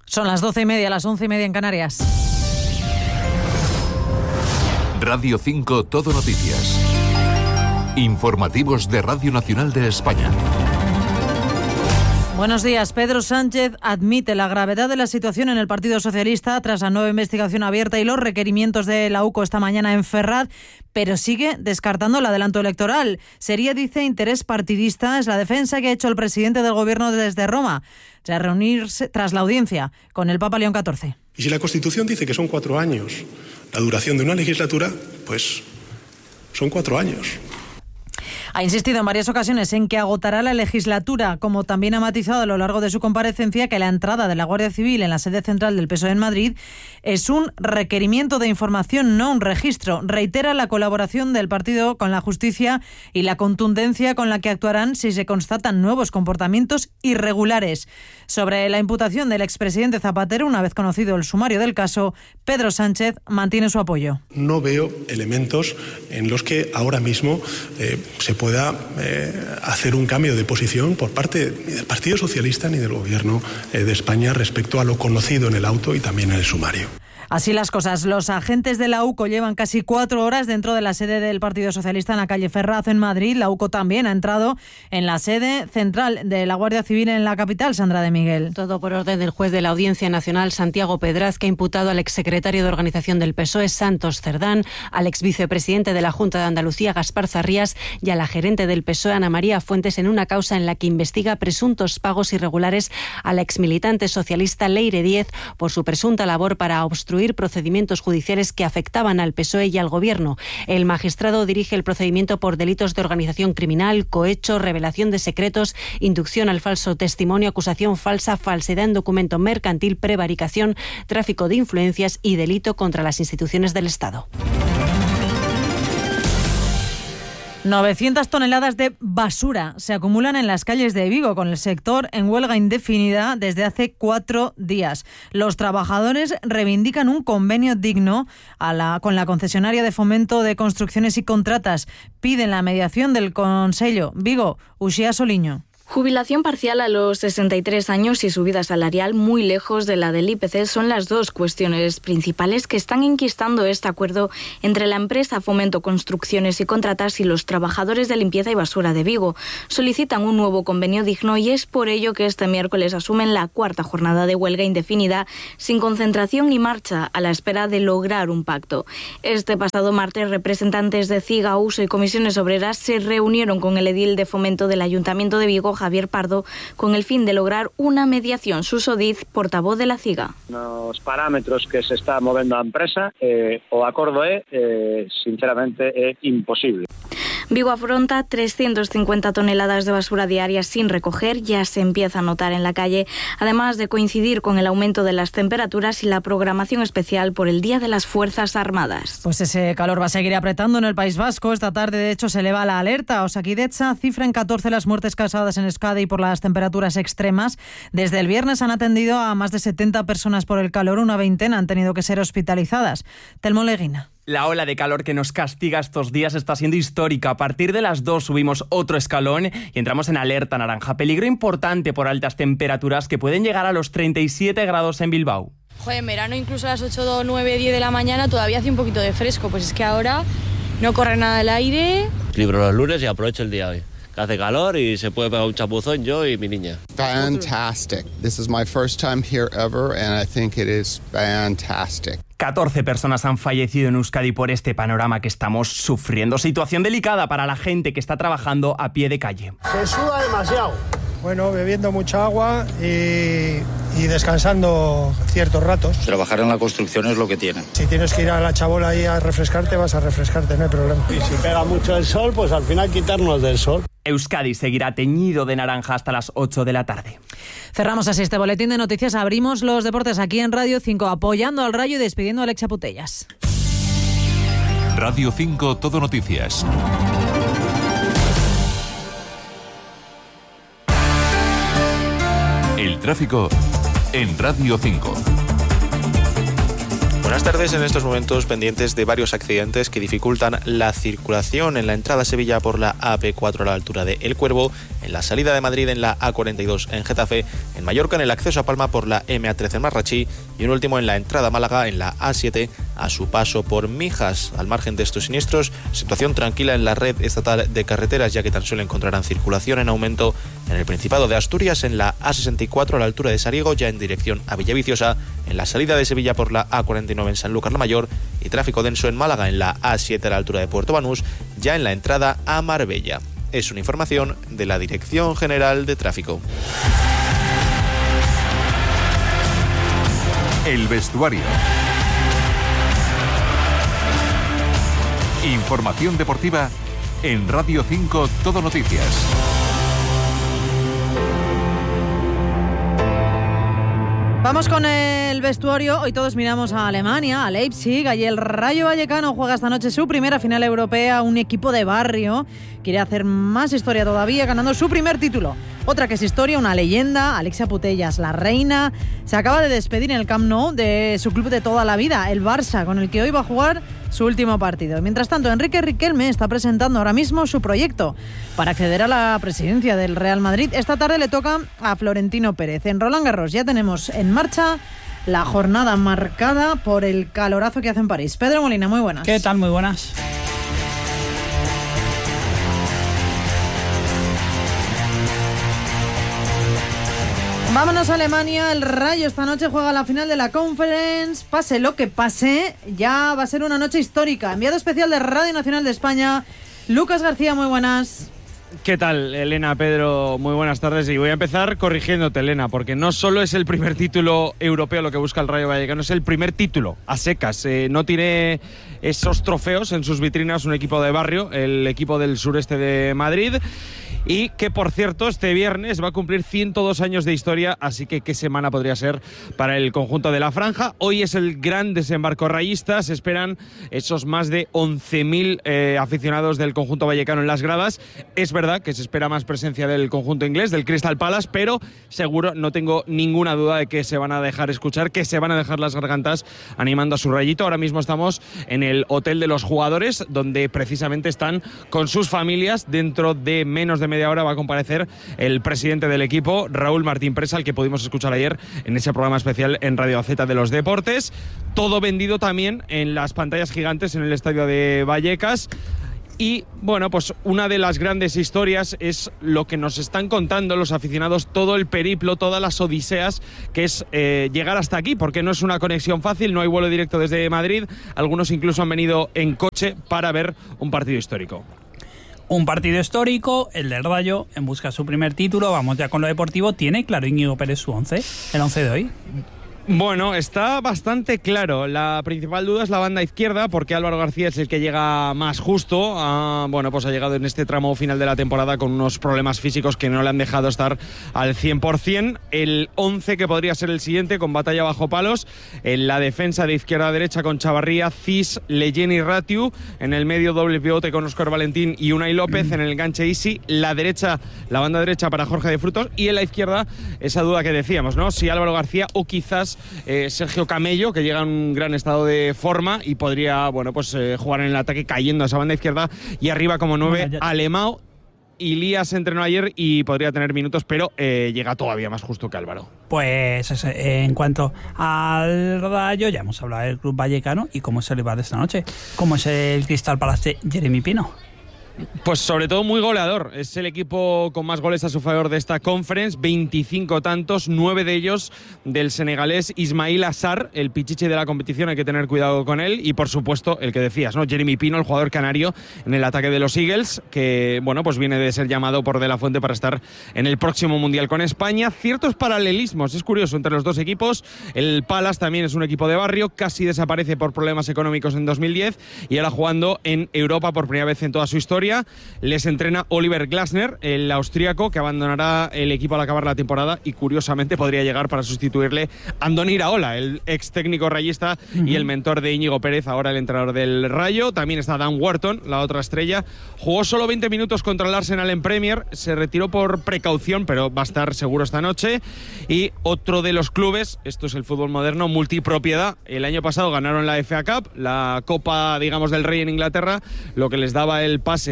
Son las 12:30, las 11:30 en Canarias. Radio 5 Todo Noticias. Informativos de Radio Nacional de España. Buenos días. Pedro Sánchez admite la gravedad de la situación en el Partido Socialista tras la nueva investigación abierta y los requerimientos de la UCO esta mañana en Ferraz, pero sigue descartando el adelanto electoral. Sería, dice, interés partidista. Es la defensa que ha hecho el presidente del Gobierno desde Roma, tras reunirse tras la audiencia con el Papa León XIV. Y si la Constitución dice que son 4 años la duración de una legislatura, pues son 4 años. Ha insistido en varias ocasiones en que agotará la legislatura, como también ha matizado a lo largo de su comparecencia que la entrada de la Guardia Civil en la sede central del PSOE en Madrid es un requerimiento de información, no un registro. Reitera la colaboración del partido con la justicia y la contundencia con la que actuarán si se constatan nuevos comportamientos irregulares. Sobre la imputación del expresidente Zapatero, una vez conocido el sumario del caso, Pedro Sánchez mantiene su apoyo. No veo elementos en los que ahora mismo se pueda hacer un cambio de posición por parte del Partido Socialista ni del Gobierno de España respecto a lo conocido en el auto y también en el sumario. Así las cosas. Los agentes de la UCO llevan casi 4 horas dentro de la sede del Partido Socialista en la calle Ferraz, en Madrid. La UCO también ha entrado en la sede central de la Guardia Civil en la capital, Sandra de Miguel. Todo por orden del juez de la Audiencia Nacional, Santiago Pedraz, que ha imputado al exsecretario de Organización del PSOE, Santos Cerdán, al exvicepresidente de la Junta de Andalucía, Gaspar Zarrías, y a la gerente del PSOE, Ana María Fuentes, en una causa en la que investiga presuntos pagos irregulares a la exmilitante socialista Leire Díez por su presunta labor para obstruir procedimientos judiciales que afectaban al PSOE y al Gobierno. El magistrado dirige el procedimiento por delitos de organización criminal, cohecho, revelación de secretos, inducción al falso testimonio, acusación falsa, falsedad en documento mercantil, prevaricación, tráfico de influencias y delito contra las instituciones del Estado. 900 toneladas de basura se acumulan en las calles de Vigo, con el sector en huelga indefinida desde hace 4 días. Los trabajadores reivindican un convenio digno con la concesionaria de Fomento de Construcciones y Contratas. Piden la mediación del Consello. Vigo, Uxía Soliño. Jubilación parcial a los 63 años y subida salarial muy lejos de la del IPC son las dos cuestiones principales que están enquistando este acuerdo entre la empresa Fomento Construcciones y Contratas y los trabajadores de limpieza y basura de Vigo. Solicitan un nuevo convenio digno y es por ello que este miércoles asumen la 4ª jornada de huelga indefinida sin concentración ni marcha, a la espera de lograr un pacto. Este pasado martes, representantes de CIGA, USO y Comisiones Obreras se reunieron con el edil de Fomento del Ayuntamiento de Vigo, Javier Pardo, con el fin de lograr una mediación. Suso Diz, portavoz de la CIGA. Nos parámetros que se está movendo a empresa, o acordo sinceramente, é imposible. Vigo afronta 350 toneladas de basura diaria sin recoger, ya se empieza a notar en la calle, además de coincidir con el aumento de las temperaturas y la programación especial por el Día de las Fuerzas Armadas. Pues ese calor va a seguir apretando en el País Vasco. Esta tarde, de hecho, se eleva la alerta. Osakidetza cifra en 14 las muertes causadas en Euskadi por las temperaturas extremas. Desde el viernes han atendido a más de 70 personas por el calor, una veintena han tenido que ser hospitalizadas. Telmo Leguina. La ola de calor que nos castiga estos días está siendo histórica. A partir de las 2 subimos otro escalón y entramos en alerta naranja. Peligro importante por altas temperaturas que pueden llegar a los 37 grados en Bilbao. Joder, en verano incluso a las 8, 9, 10 de la mañana todavía hace un poquito de fresco. Pues es que ahora no corre nada el aire. Libro los lunes y aprovecho el día hoy. Hace calor y se puede pegar un chapuzón yo y mi niña. Fantastic. This is my first time here ever and I think it is fantastic. 14 personas han fallecido en Euskadi por este panorama que estamos sufriendo. Situación delicada para la gente que está trabajando a pie de calle. Se suda demasiado. Bueno, bebiendo mucha agua y descansando ciertos ratos. Trabajar en la construcción es lo que tiene. Si tienes que ir a la chabola ahí a refrescarte, vas a refrescarte, no hay problema. Y si pega mucho el sol, pues al final quitarnos del sol. Euskadi seguirá teñido de naranja hasta las 8 de la tarde. Cerramos así este boletín de noticias. Abrimos los deportes aquí en Radio 5, apoyando al Rayo y despidiendo a Alexia Putellas. Radio 5 Todo Noticias. El tráfico en Radio 5. Buenas tardes. En estos momentos pendientes de varios accidentes que dificultan la circulación en la entrada a Sevilla por la AP4 a la altura de El Cuervo, en la salida de Madrid en la A42 en Getafe, en Mallorca en el acceso a Palma por la MA13 en Marrachí y un último en la entrada a Málaga en la A7 a su paso por Mijas. Al margen de estos siniestros, situación tranquila en la red estatal de carreteras, ya que tan solo encontrarán circulación en aumento en el Principado de Asturias en la A64 a la altura de Sariego, ya en dirección a Villaviciosa, en la salida de Sevilla por la A49 en Sanlúcar la Mayor y tráfico denso en Málaga en la A7 a la altura de Puerto Banús, ya en la entrada a Marbella. Es una información de la Dirección General de Tráfico. El vestuario. Información deportiva en Radio 5 Todo Noticias. Vamos con el vestuario. Hoy todos miramos a Alemania, a Leipzig. Allí el Rayo Vallecano juega esta noche su primera final europea. Un equipo de barrio quiere hacer más historia todavía, ganando su primer título. Otra que es historia, una leyenda, Alexia Putellas, la reina, se acaba de despedir en el Camp Nou de su club de toda la vida, el Barça, con el que hoy va a jugar su último partido. Mientras tanto, Enrique Riquelme está presentando ahora mismo su proyecto para acceder a la presidencia del Real Madrid. Esta tarde le toca a Florentino Pérez. En Roland Garros ya tenemos en marcha la jornada marcada por el calorazo que hace en París. Pedro Molina, muy buenas. ¿Qué tal? Muy buenas. Vámonos a Alemania. El Rayo esta noche juega la final de la Conference. Pase lo que pase, ya va a ser una noche histórica. Enviado especial de Radio Nacional de España, Lucas García, muy buenas. ¿Qué tal, Elena, Pedro? Muy buenas tardes. Y voy a empezar corrigiéndote, Elena, porque no solo es el primer título europeo lo que busca el Rayo Vallecano, es el primer título a secas. No tiene esos trofeos en sus vitrinas un equipo de barrio, el equipo del sureste de Madrid. Y que, por cierto, este viernes va a cumplir 102 años de historia, así que qué semana podría ser para el conjunto de la franja. Hoy es el gran desembarco rayista, se esperan esos más de 11.000 aficionados del conjunto vallecano en las gradas. Es verdad que se espera más presencia del conjunto inglés, del Crystal Palace, pero seguro, no tengo ninguna duda de que se van a dejar escuchar, que se van a dejar las gargantas animando a su Rayito. Ahora mismo estamos en el hotel de los jugadores, donde precisamente están con sus familias. Dentro de menos de media hora va a comparecer el presidente del equipo, Raúl Martín Presa, al que pudimos escuchar ayer en ese programa especial en Radio Z de los Deportes. Todo vendido también en las pantallas gigantes en el estadio de Vallecas. Y bueno, pues una de las grandes historias es lo que nos están contando los aficionados, todo el periplo, todas las odiseas que es llegar hasta aquí, porque no es una conexión fácil, no hay vuelo directo desde Madrid, algunos incluso han venido en coche para ver un partido histórico. Un partido histórico, el del Rayo, en busca de su primer título. Vamos ya con lo deportivo. ¿Tiene claro Íñigo Pérez su 11? El 11 de hoy. Bueno, está bastante claro. La principal duda es la banda izquierda, porque Álvaro García es el que llega más justo. Pues ha llegado en este tramo final de la temporada con unos problemas físicos que no le han dejado estar al 100%. El 11 que podría ser el siguiente, con batalla bajo palos. En la defensa de izquierda a derecha con Chavarría, Cis, Leyen y Ratiu. En el medio doble pivote con Óscar Valentín y Unai López. En el enganche Isi. La banda derecha para Jorge de Frutos. Y en la izquierda, esa duda que decíamos, ¿no? Si Álvaro García o quizás Sergio Camello, que llega en un gran estado de forma y podría jugar en el ataque cayendo a esa banda izquierda, y arriba como 9 Alemão. Ilías entrenó ayer y podría tener minutos, pero llega todavía más justo que Álvaro. Pues en cuanto al Rayo, ya hemos hablado del club vallecano y cómo se le va de esta noche. ¿Cómo es el Crystal Palace de Jeremy Pino? Pues sobre todo muy goleador. Es el equipo con más goles a su favor de esta Conference, 25 tantos, 9 de ellos del senegalés Ismail Assar, el pichiche de la competición, hay que tener cuidado con él. Y por supuesto, el que decías, ¿no? Jeremy Pino, el jugador canario en el ataque de los Eagles, que viene de ser llamado por De La Fuente para estar en el próximo Mundial con España. Ciertos paralelismos, es curioso, entre los dos equipos. El Palace también es un equipo de barrio, casi desaparece por problemas económicos en 2010 y ahora jugando en Europa por primera vez en toda su historia. Les entrena Oliver Glasner, el austríaco, que abandonará el equipo al acabar la temporada y curiosamente podría llegar para sustituirle Andoni Iraola, el ex técnico rayista y el mentor de Íñigo Pérez, ahora el entrenador del Rayo. También está Dan Wharton, la otra estrella. Jugó solo 20 minutos contra el Arsenal en Premier, se retiró por precaución, pero va a estar seguro esta noche. Y otro de los clubes, esto es el fútbol moderno, multipropiedad. El año pasado ganaron la FA Cup, la Copa, del Rey en Inglaterra, lo que les daba el pase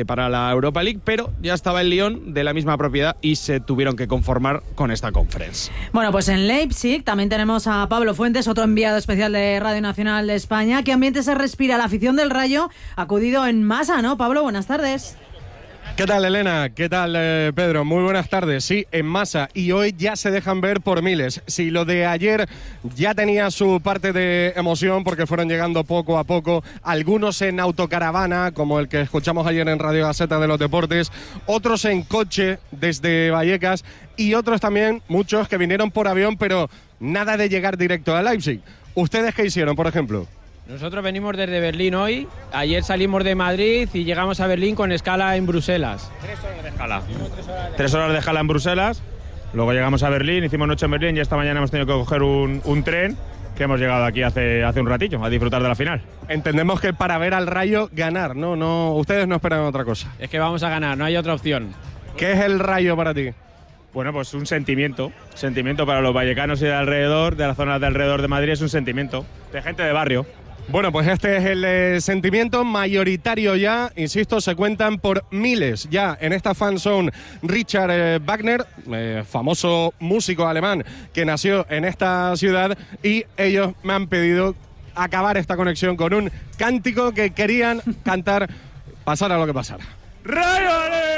para la Europa League, pero ya estaba el Lyon de la misma propiedad y se tuvieron que conformar con esta conference. Bueno, pues en Leipzig también tenemos a Pablo Fuentes, otro enviado especial de Radio Nacional de España. ¿Qué ambiente se respira? La afición del Rayo ha acudido en masa, ¿no, Pablo? Buenas tardes. ¿Qué tal, Elena? ¿Qué tal, Pedro? Muy buenas tardes. Sí, en masa, y hoy ya se dejan ver por miles. Si lo de ayer ya tenía su parte de emoción porque fueron llegando poco a poco, algunos en autocaravana, como el que escuchamos ayer en Radio Gaceta de los Deportes, otros en coche desde Vallecas y otros también, muchos que vinieron por avión, pero nada de llegar directo a Leipzig. ¿Ustedes qué hicieron, por ejemplo? Nosotros venimos desde Berlín hoy, ayer salimos de Madrid y llegamos a Berlín con escala en Bruselas. 3 horas de escala. 3 horas de escala en Bruselas, luego llegamos a Berlín, hicimos noche en Berlín y esta mañana hemos tenido que coger un tren que hemos llegado aquí hace un ratillo a disfrutar de la final. Entendemos que para ver al Rayo ganar, no, ustedes no esperan otra cosa. Es que vamos a ganar, no hay otra opción. ¿Qué es el Rayo para ti? Bueno, pues un sentimiento para los vallecanos y de alrededor, de las zonas de alrededor de Madrid, es un sentimiento de gente de barrio. Bueno, pues este es el sentimiento mayoritario ya, insisto, se cuentan por miles ya en esta fan zone. Richard Wagner, famoso músico alemán que nació en esta ciudad, y ellos me han pedido acabar esta conexión con un cántico que querían cantar pasara lo que pasara. ¡Rayo!